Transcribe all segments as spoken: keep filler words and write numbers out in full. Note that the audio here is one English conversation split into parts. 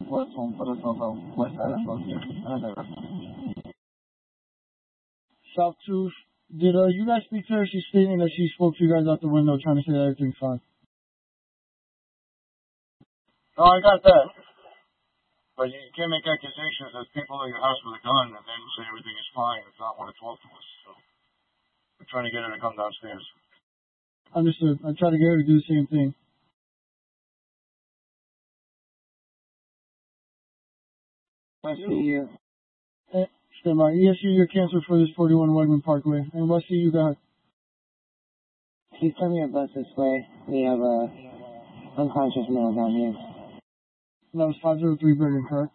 Westphone para sa West Island Road here. Another South two. Did uh, you guys speak to her? She's stating that she spoke to you guys out the window trying to say that everything's fine. No, I got that. But you can't make accusations as people in your house with a gun and then say everything is fine. It's not want to talk to us. So we're trying to get her to come downstairs. Understood. I try to get her to do the same thing. I see you. Hey, stand by. E S U, you're canceled for this forty-one Wegman Parkway. And what see you got? Please send me a bus this way. We have a unconscious male down here. That was five oh three Bergen, correct?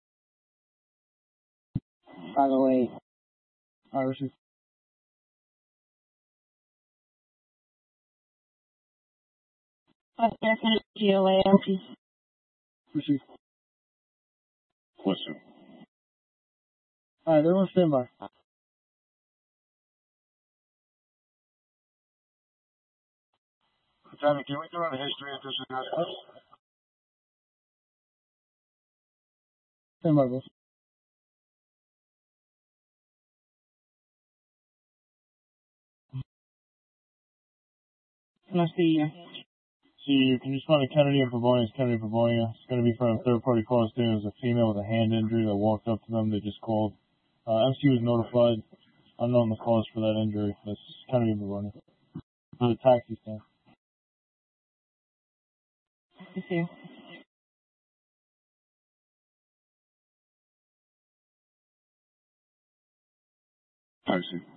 five oh eight. I received. That's definitely G O A empty. Received. What's it? Alright, everyone stand by. Lieutenant, can we throw the history of this address? Stand by, boss. And I see you. See, can you spell the Kennedy and Pavonia? It's Kennedy and Pavonia. It's going to be from a third-party call. There was a female with a hand injury that walked up to them. They just called. Uh, M C was notified. Unknown the cause for that injury. That's Kennedy and Pavonia. For the taxi stand. I see you. Taxi.